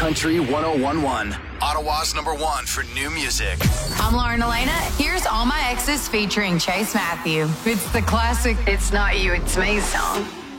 Country 1011, Ottawa's #1 for new music. I'm Lauren Elena. Here's All My Exes featuring Chase Matthew. It's the classic It's Not You, It's Me song.